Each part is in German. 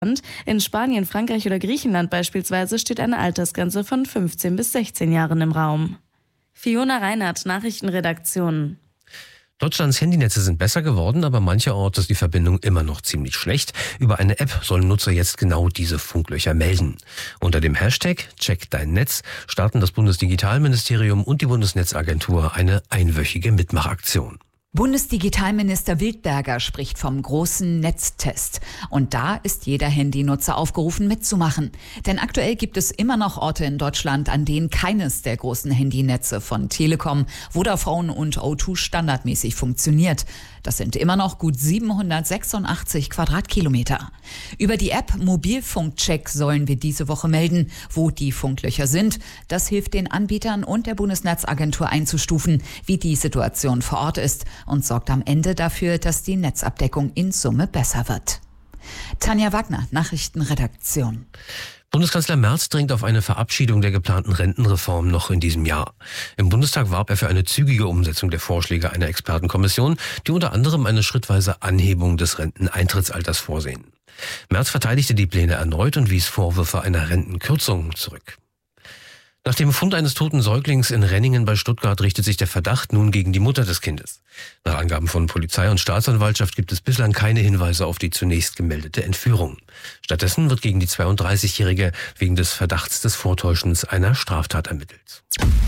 In Spanien, Frankreich oder Griechenland beispielsweise steht eine Altersgrenze von 15 bis 16 Jahren im Raum. Fiona Reinhardt, Nachrichtenredaktion. Deutschlands Handynetze sind besser geworden, aber mancherorts ist die Verbindung immer noch ziemlich schlecht. Über eine App sollen Nutzer jetzt genau diese Funklöcher melden. Unter dem Hashtag Check dein Netz starten das Bundesdigitalministerium und die Bundesnetzagentur eine einwöchige Mitmachaktion. Bundesdigitalminister Wildberger spricht vom großen Netztest. Und da ist jeder Handynutzer aufgerufen, mitzumachen. Denn aktuell gibt es immer noch Orte in Deutschland, an denen keines der großen Handynetze von Telekom, Vodafone und O2 standardmäßig funktioniert. Das sind immer noch gut 786 Quadratkilometer. Über die App Mobilfunkcheck sollen wir diese Woche melden, wo die Funklöcher sind. Das hilft den Anbietern und der Bundesnetzagentur einzustufen, wie die Situation vor Ort ist, und sorgt am Ende dafür, dass die Netzabdeckung in Summe besser wird. Tanja Wagner, Nachrichtenredaktion. Bundeskanzler Merz drängt auf eine Verabschiedung der geplanten Rentenreform noch in diesem Jahr. Im Bundestag warb er für eine zügige Umsetzung der Vorschläge einer Expertenkommission, die unter anderem eine schrittweise Anhebung des Renteneintrittsalters vorsehen. Merz verteidigte die Pläne erneut und wies Vorwürfe einer Rentenkürzung zurück. Nach dem Fund eines toten Säuglings in Renningen bei Stuttgart richtet sich der Verdacht nun gegen die Mutter des Kindes. Nach Angaben von Polizei und Staatsanwaltschaft gibt es bislang keine Hinweise auf die zunächst gemeldete Entführung. Stattdessen wird gegen die 32-Jährige wegen des Verdachts des Vortäuschens einer Straftat ermittelt.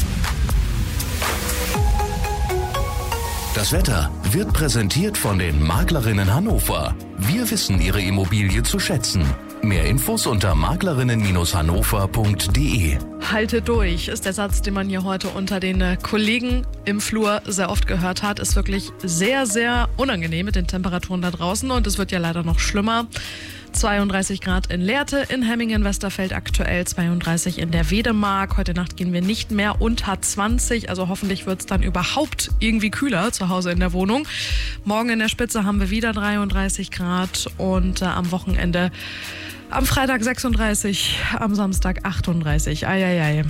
Das Wetter wird präsentiert von den Maklerinnen Hannover. Wir wissen Ihre Immobilie zu schätzen. Mehr Infos unter maklerinnen-hannover.de. Halte durch, ist der Satz, den man hier heute unter den Kollegen im Flur sehr oft gehört hat. Ist wirklich sehr, sehr unangenehm mit den Temperaturen da draußen und es wird ja leider noch schlimmer. 32 Grad in Lehrte, in Hemmingen-Westerfeld aktuell 32 in der Wedemark. Heute Nacht gehen wir nicht mehr unter 20, also hoffentlich wird es dann überhaupt irgendwie kühler zu Hause in der Wohnung. Morgen in der Spitze haben wir wieder 33 Grad und am Wochenende am Freitag 36, am Samstag 38. Eieiei.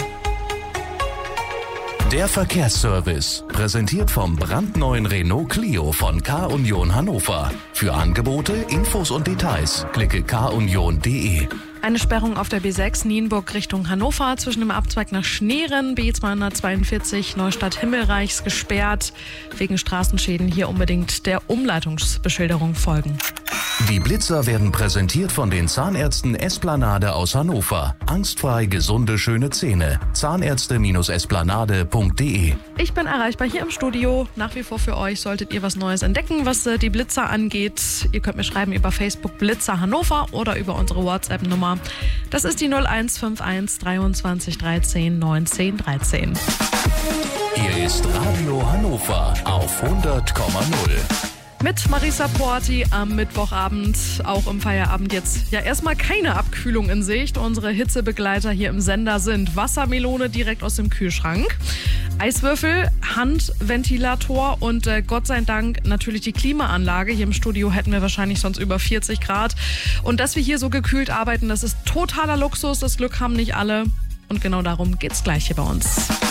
Der Verkehrsservice, präsentiert vom brandneuen Renault Clio von K-Union Hannover. Für Angebote, Infos und Details klicke kunion.de. Eine Sperrung auf der B6 Nienburg Richtung Hannover zwischen dem Abzweig nach Schneeren, B242 Neustadt-Himmelreichs gesperrt. Wegen Straßenschäden hier unbedingt der Umleitungsbeschilderung folgen. Die Blitzer werden präsentiert von den Zahnärzten Esplanade aus Hannover. Angstfrei gesunde, schöne Zähne. Zahnärzte-esplanade.de. Ich bin erreichbar hier im Studio. Nach wie vor für euch solltet ihr was Neues entdecken, was die Blitzer angeht. Ihr könnt mir schreiben über Facebook Blitzer Hannover oder über unsere WhatsApp-Nummer. Das ist die 0151 23 13 19 13. Hier ist Radio Hannover auf 100,0. Mit Marisa Porti am Mittwochabend, auch im Feierabend jetzt ja erstmal keine Abkühlung in Sicht. Unsere Hitzebegleiter hier im Sender sind Wassermelone direkt aus dem Kühlschrank, Eiswürfel, Handventilator und Gott sei Dank natürlich die Klimaanlage. Hier im Studio hätten wir wahrscheinlich sonst über 40 Grad. Und dass wir hier so gekühlt arbeiten, das ist totaler Luxus. Das Glück haben nicht alle. Und genau darum geht's gleich hier bei uns.